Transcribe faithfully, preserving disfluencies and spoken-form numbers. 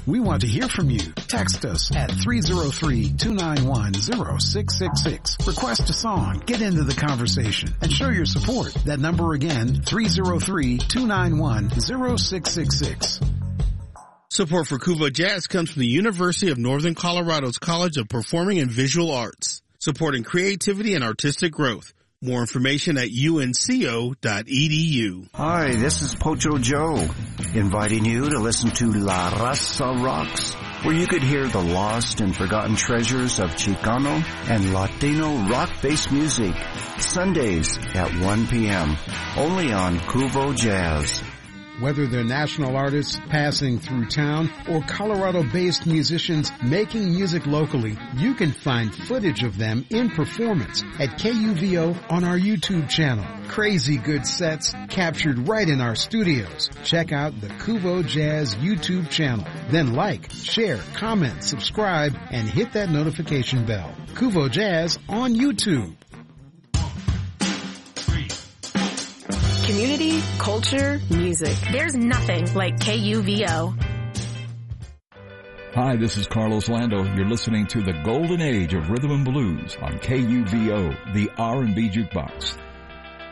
We want to hear from you. Text us at three oh three, two nine one, oh six six six. Request a song, get into the conversation, and show your support. That number again, three oh three, two nine one, oh six six six. Support for Kuvo Jazz comes from the University of Northern Colorado's College of Performing and Visual Arts, supporting creativity and artistic growth. More information at U N C O dot E D U. Hi, this is Pocho Joe, inviting you to listen to La Raza Rocks, where you could hear the lost and forgotten treasures of Chicano and Latino rock-based music, Sundays at one p.m., only on Kuvo Jazz. Whether they're national artists passing through town or Colorado-based musicians making music locally, you can find footage of them in performance at K U V O on our YouTube channel. Crazy good sets captured right in our studios. Check out the Kuvo Jazz YouTube channel. Then like, share, comment, subscribe, and hit that notification bell. Kuvo Jazz on YouTube. Community, culture, music. There's nothing like K U V O. Hi, this is Carlos Lando. You're listening to the Golden Age of Rhythm and Blues on K U V O, the R and B Jukebox.